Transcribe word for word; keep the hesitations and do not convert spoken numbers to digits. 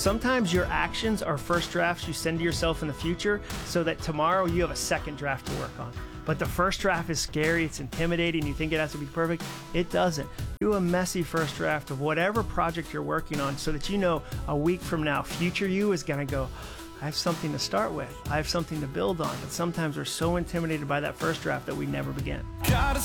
Sometimes your actions are first drafts you send to yourself in the future so that tomorrow you have a second draft to work on. But the first draft is scary, it's intimidating, you think it has to be perfect. It doesn't. Do a messy first draft of whatever project you're working on so that you know a week from now, future you is gonna go, I have something to start with. I have something to build on. But sometimes we're so intimidated by that first draft that we never begin.